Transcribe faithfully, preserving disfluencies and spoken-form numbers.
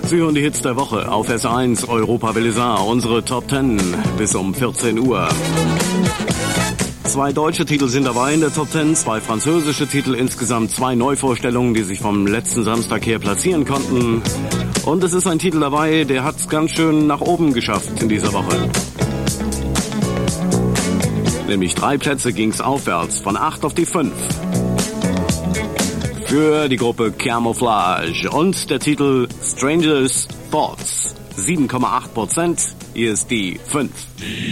Sie hören die Hits der Woche auf S eins Europa Belisar, unsere Top zehn bis um vierzehn Uhr. Zwei deutsche Titel sind dabei in der Top zehn, zwei französische Titel, insgesamt zwei Neuvorstellungen, die sich vom letzten Samstag her platzieren konnten. Und es ist ein Titel dabei, der hat es ganz schön nach oben geschafft in dieser Woche. Nämlich drei Plätze ging's aufwärts, von acht auf die fünf. Für die Gruppe Camouflage und der Titel Strangers Thoughts. sieben Komma acht Prozent, hier ist die fünf.